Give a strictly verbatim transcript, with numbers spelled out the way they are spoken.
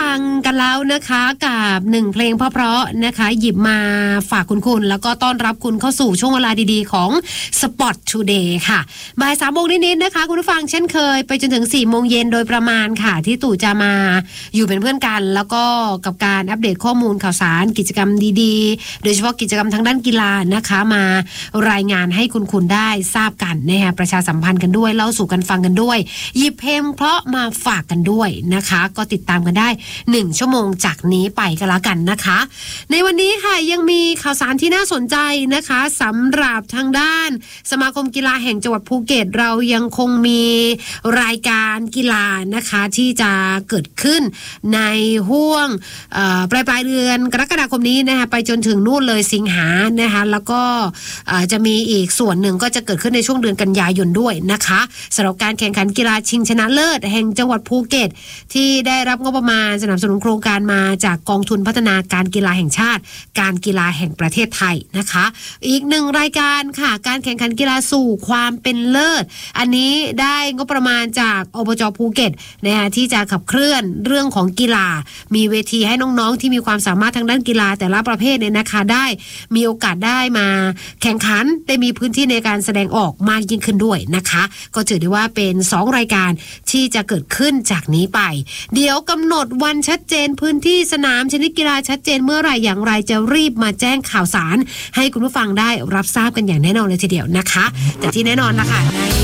ฟังกันแล้วนะคะกับหนึ่งเพลงเพราะๆนะคะหยิบมาฝากคุณคุณแล้วก็ต้อนรับคุณเข้าสู่ช่วงเวลาดีๆของ Spot Today ค่ะบ่ายสามโมงนิดๆนะคะคุณผู้ฟังเช่นเคยไปจนถึงสี่โมงเย็นโดยประมาณค่ะที่ตู่จะมาอยู่เป็นเพื่อนกันแล้วก็กับการอัปเดตข้อมูลข่าวสารกิจกรรมดีๆโดยเฉพาะกิจกรรมทางด้านกีฬานะคะมารายงานให้คุณคุณได้ทราบกันนะคะประชาสัมพันธ์กันด้วยเล่าสู่กันฟังกันด้วยหยิบเพลงเพราะมาฝากกันด้วยนะคะก็ติดตามกันได้หนึ่งชั่วโมงจากนี้ไปก็แล้วกันนะคะในวันนี้ค่ะยังมีข่าวสารที่น่าสนใจนะคะสำหรับทางด้านสมาคมกีฬาแห่งจังหวัดภูเก็ตเรายังคงมีรายการกีฬานะคะที่จะเกิดขึ้นในห้วงปลายปลายเดือนกรกฎาคมนี้นะคะไปจนถึงนู่นเลยสิงหานะคะแล้วก็จะมีอีกส่วนหนึ่งก็จะเกิดขึ้นในช่วงเดือนกันยายนด้วยนะคะสำหรับการแข่งขันกีฬาชิงชนะเลิศแห่งจังหวัดภูเก็ตที่ได้รับงบประมาณสนับสนุนโครงการมาจากกองทุนพัฒนาการกีฬาแห่งชาติการกีฬาแห่งประเทศไทยนะคะอีกหนึ่งรายการค่ะการแข่งขันกีฬาสู่ความเป็นเลิศอันนี้ได้งบประมาณจากอบจ.ภูเก็ตนะคะที่จะขับเคลื่อนเรื่องของกีฬามีเวทีให้น้องๆที่มีความสามารถทางด้านกีฬาแต่ละประเภทเนี่ยนะคะได้มีโอกาสได้มาแข่งขันได้มีพื้นที่ในการแสดงออกมากยิ่งขึ้นด้วยนะคะก็ถือได้ว่าเป็นสองรายการที่จะเกิดขึ้นจากนี้ไปเดี๋ยวกำหนดวันชัดเจนพื้นที่สนามชนิดกีฬาชัดเจนเมื่อไหร่อย่างไรจะรีบมาแจ้งข่าวสารให้คุณผู้ฟังได้รับทราบกันอย่างแน่นอนเลยทีเดียวนะคะแต่ที่แน่นอนล่ะค่ะใน